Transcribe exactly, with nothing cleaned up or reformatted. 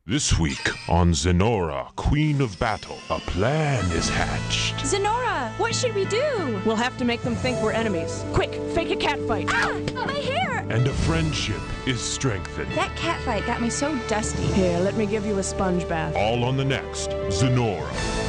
This week on Zenora, Queen of Battle, a plan is hatched. Zenora, what should we do? We'll have to make them think we're enemies. Quick, fake a catfight. Ah, my hair! And a friendship is strengthened. That catfight got me so dusty. Here, let me give you a sponge bath. All on the next Zenora.